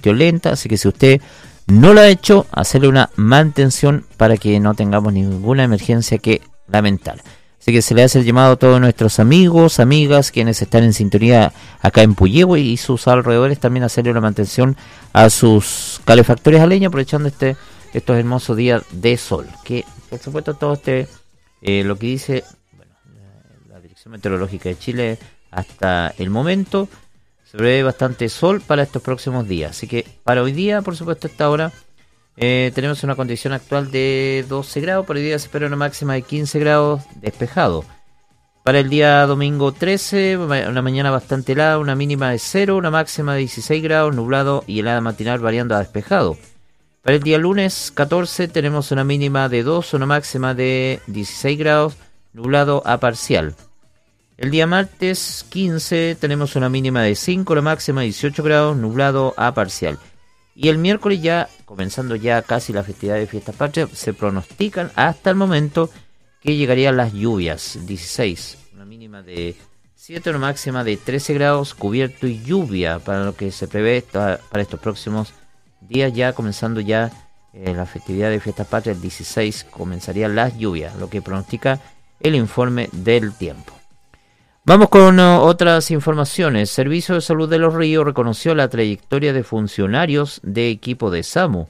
partió lenta, así que si usted no lo ha hecho, hacerle una mantención para que no tengamos ninguna emergencia que lamentar. Así que se le hace el llamado a todos nuestros amigos, amigas, quienes están en sintonía acá en Puyehue y sus alrededores, también hacerle una mantención a sus calefactores a leña, aprovechando estos hermosos días de sol. Que, por supuesto, todo lo que dice la Dirección Meteorológica de Chile hasta el momento, se prevé bastante sol para estos próximos días. Así que para hoy día, por supuesto, a esta hora, tenemos una condición actual de 12 grados. Para hoy día se espera una máxima de 15 grados despejado. Para el día domingo 13, una mañana bastante helada, una mínima de 0, una máxima de 16 grados, nublado y helada matinal variando a despejado. Para el día lunes 14 tenemos una mínima de 2, una máxima de 16 grados, nublado a parcial. El día martes 15 tenemos una mínima de 5, una máxima de 18 grados, nublado a parcial. Y el miércoles, ya comenzando ya casi la festividad de Fiestas Patrias, se pronostican hasta el momento que llegarían las lluvias. 16, una mínima de 7, una máxima de 13 grados, cubierto y lluvia para lo que se prevé para estos próximos días. Ya comenzando ya la festividad de Fiestas Patrias, el 16 comenzarían las lluvias, lo que pronostica el informe del tiempo. Vamos con otras informaciones. Servicio de Salud de Los Ríos reconoció la trayectoria de funcionarios de equipo de SAMU.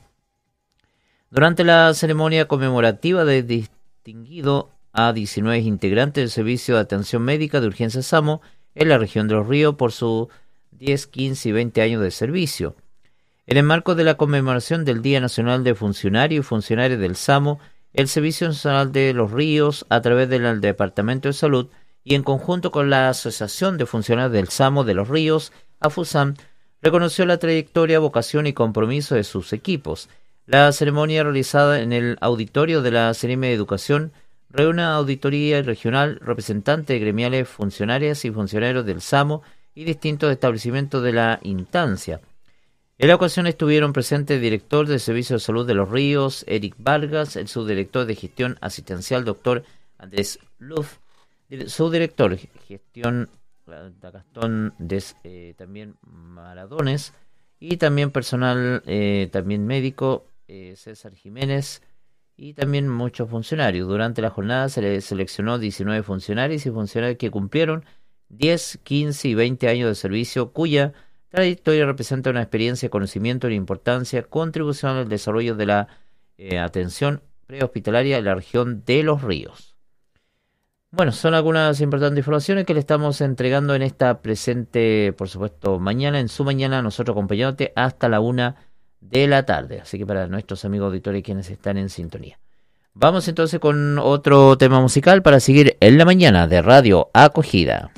Durante la ceremonia conmemorativa de distinguido a 19 integrantes del Servicio de Atención Médica de Urgencia SAMU en la región de Los Ríos por sus 10, 15 y 20 años de servicio. En el marco de la conmemoración del Día Nacional de Funcionarios y Funcionarias del SAMU, el Servicio Nacional de Los Ríos, a través del Departamento de Salud, y en conjunto con la Asociación de Funcionarios del SAMU de Los Ríos, AFUSAM, reconoció la trayectoria, vocación y compromiso de sus equipos. La ceremonia realizada en el auditorio de la Seremi de Educación reúne a auditoría regional, representantes gremiales, funcionarias y funcionarios del SAMU y distintos establecimientos de la instancia. En la ocasión estuvieron presentes el director del Servicio de Salud de Los Ríos, Eric Vargas, el subdirector de Gestión Asistencial, doctor Andrés Luz, subdirector de Gestión Gastón también Maradones, y también personal, también médico, César Jiménez, y también muchos funcionarios. Durante la jornada se le seleccionó 19 funcionarios y funcionarios que cumplieron 10, 15 y 20 años de servicio, cuya trayectoria representa una experiencia, conocimiento y importancia, contribución al desarrollo de la atención prehospitalaria en la región de Los Ríos. Bueno, son algunas importantes informaciones que le estamos entregando en esta presente, por supuesto, mañana, en su mañana, nosotros acompañándote hasta la 1 de la tarde. Así que para nuestros amigos auditores quienes están en sintonía. Vamos entonces con otro tema musical para seguir en la mañana de Radio Acogida.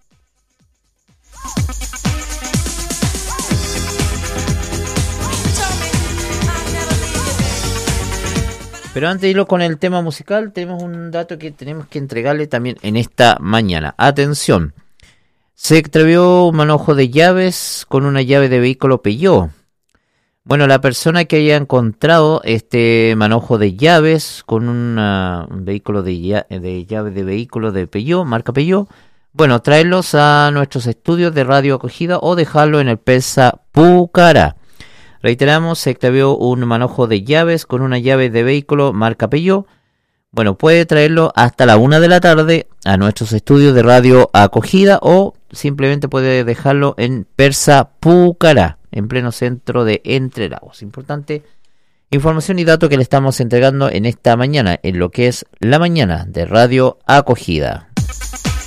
Pero antes de irlo con el tema musical, tenemos un dato que tenemos que entregarle también en esta mañana. Atención, se extravió un manojo de llaves con una llave de vehículo Peugeot. Bueno, la persona que haya encontrado este manojo de llaves con un vehículo de llave de vehículo de Peugeot, marca Peugeot, bueno, traerlos a nuestros estudios de Radio Acogida o dejarlo en el PESA Pucará. Reiteramos, se extravió un manojo de llaves con una llave de vehículo marca Peugeot. Bueno, puede traerlo hasta la 1 de la tarde a nuestros estudios de Radio Acogida o simplemente puede dejarlo en PESA Pucará, en pleno centro de Entre Lagos. Importante información y dato que le estamos entregando en esta mañana, en lo que es la mañana de Radio Acogida.